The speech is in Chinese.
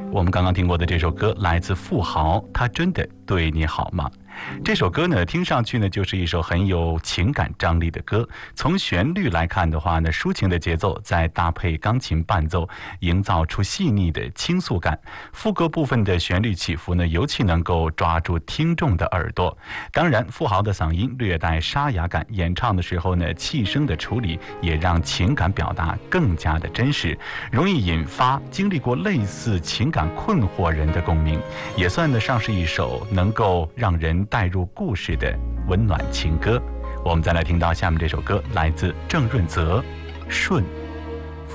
我们刚刚听过的这首歌来自富豪，他真的对你好吗？这首歌呢，听上去呢就是一首很有情感张力的歌。从旋律来看的话呢，抒情的节奏再搭配钢琴伴奏，营造出细腻的倾诉感。副歌部分的旋律起伏呢，尤其能够抓住听众的耳朵。当然，富豪的嗓音略带沙哑感，演唱的时候呢，气声的处理也让情感表达更加的真实，容易引发经历过类似情感困惑人的共鸣，也算得上是一首能够让人带入故事的温暖情歌。我们再来听到下面这首歌，来自郑润泽《顺》。